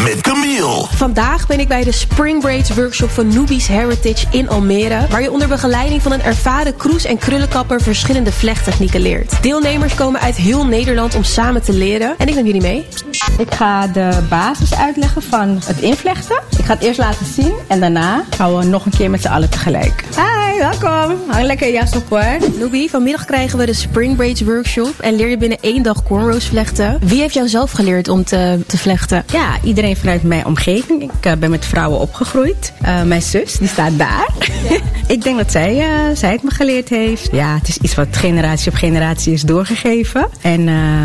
met Camille. Vandaag ben ik bij de Spring Braids workshop van Nubis Heritage in Almere, waar je onder begeleiding van een ervaren kroes- en krullenkapper verschillende vlechttechnieken leert. Deelnemers komen uit heel Nederland om samen te leren en ik neem jullie mee. Ik ga de basis uitleggen van het invlechten. Ik ga het eerst laten zien en daarna gaan we nog een keer met z'n allen tegelijk. Hi, welkom. Hang lekker in jas op hoor. Nubi, vanmiddag krijgen we de Spring Braids workshop en leer je binnen 1 dag cornrows vlechten. Wie heeft jou zelf geleerd om te vlechten? Ja, iedereen vanuit mijn omgeving. Ik ben met vrouwen opgegroeid. Mijn zus, die staat daar. Ik denk dat zij het me geleerd heeft. Ja, het is iets wat generatie op generatie is doorgegeven. En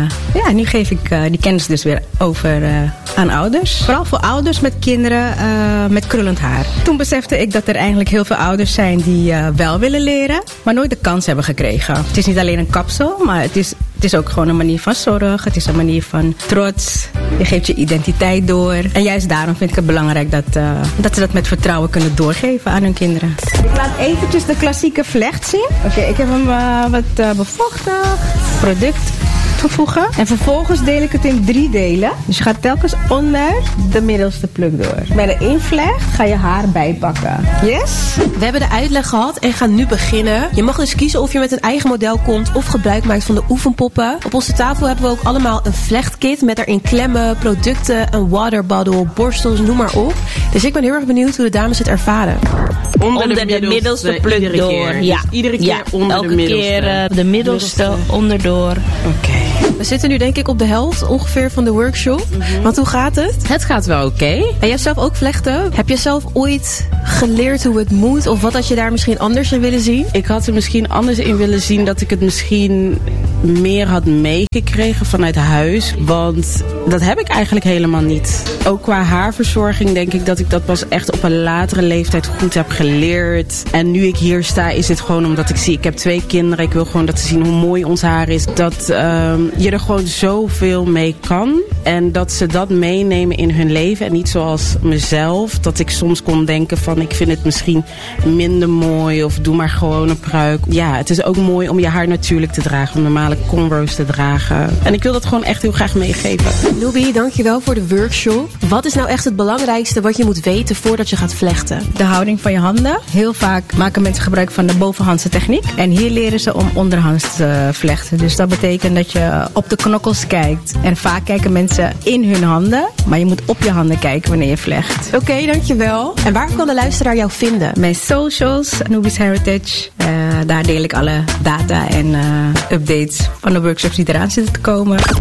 nu geef ik die kennis dus weer over aan ouders. Vooral voor ouders met kinderen met krullend haar. Toen besefte ik dat er eigenlijk heel veel ouders zijn die wel willen leren, maar nooit de kans hebben gekregen. Het is niet alleen een kapsel, maar het is ook gewoon een manier van zorg. Het is een manier van trots. Je geeft je identiteit door. En juist daarom vind ik het belangrijk dat ze dat met vertrouwen kunnen doorgeven aan hun kinderen. Ik laat eventjes de klassieke vlecht zien. Oké, ik heb hem wat bevochtigd. Product toevoegen. En vervolgens deel ik het in 3 delen. Dus je gaat telkens onder de middelste pluk door. Bij de invlecht ga je haar bijpakken. Yes? We hebben de uitleg gehad en gaan nu beginnen. Je mag dus kiezen of je met een eigen model komt of gebruik maakt van de oefenpoppen. Op onze tafel hebben we ook allemaal een vlechtkit met daarin klemmen, producten, een waterbottle, borstels, noem maar op. Dus ik ben heel erg benieuwd hoe de dames het ervaren. Onder de middelste pluk door. Keer. Ja. Dus iedere keer onder de middelste. Elke keer de middelste onderdoor. Oké. We zitten nu denk ik op de helft ongeveer van de workshop. Want hoe gaat het? Het gaat wel oké. En jij hebt zelf ook vlechten. Heb je zelf ooit geleerd hoe het moet? Of wat had je daar misschien anders in willen zien? Ik had er misschien anders in willen zien dat ik het misschien meer had meegekregen vanuit huis. Want dat heb ik eigenlijk helemaal niet. Ook qua haarverzorging denk ik dat ik dat pas echt op een latere leeftijd goed heb geleerd. En nu ik hier sta is het gewoon omdat ik zie, ik heb 2 kinderen. Ik wil gewoon dat ze zien hoe mooi ons haar is. Dat je er gewoon zoveel mee kan. En dat ze dat meenemen in hun leven. En niet zoals mezelf. Dat ik soms kon denken van ik vind het misschien minder mooi. Of doe maar gewoon een pruik. Ja, het is ook mooi om je haar natuurlijk te dragen. Om normale cornrows te dragen. En ik wil dat gewoon echt heel graag meegeven. Nubi, dankjewel voor de workshop. Wat is nou echt het belangrijkste wat je moet weten voordat je gaat vlechten? De houding van je handen. Heel vaak maken mensen gebruik van de bovenhandse techniek. En hier leren ze om onderhands te vlechten. Dus dat betekent dat je op de knokkels kijkt. En vaak kijken mensen in hun handen. Maar je moet op je handen kijken wanneer je vlecht. Oké, dankjewel. En waar kan de luisteraar jou vinden? Mijn socials, Nubis Heritage. Daar deel ik alle data en updates van de workshops die eraan zitten te komen.